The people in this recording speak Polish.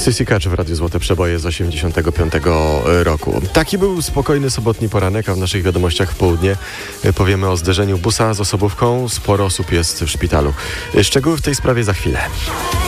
Sissy Catch w Radiu Złote Przeboje z 85 roku. Taki był spokojny sobotni poranek, a w naszych wiadomościach w południe powiemy o zderzeniu busa z osobówką. Sporo osób jest w szpitalu. Szczegóły w tej sprawie za chwilę.